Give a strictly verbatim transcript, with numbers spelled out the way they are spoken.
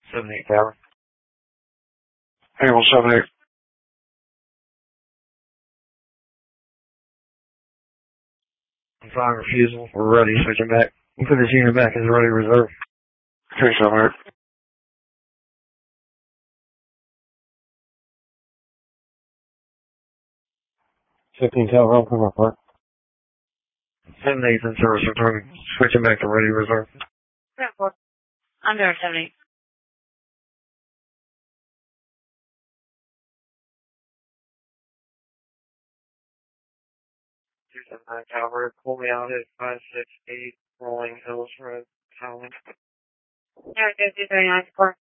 seven eight Tower. Hey, well, seven eight. I'm fine, refusal. We're ready, switching back. We'll put this unit back as ready reserve. Okay, seven eight. fifteen Tower, I'll come up, Park. seven eight's in service, returning, switching back to ready reserve. Yeah, Park. I'm there, seven eight. two seven nine Tower, pull me out at five six eight Rolling Hills Road, Howland. Yeah, two three nine, Park.